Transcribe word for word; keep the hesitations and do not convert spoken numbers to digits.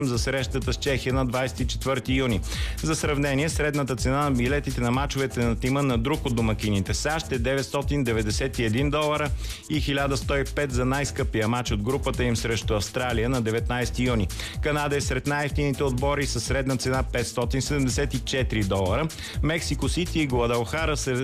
за срещата с Чехия на двадесет и четвърти юни. За сравнение, средната цена на билетите на мачовете на тима на друг от домакините САЩ е деветстотин деветдесет и един долара и хиляда сто и пет за най-скъпия мач от групата им срещу Австралия на деветнадесети юни. Канада е сред най-евтините отбори със средна цена петстотин седемдесет и четири долара. Мексико Сити и Гвадалахара са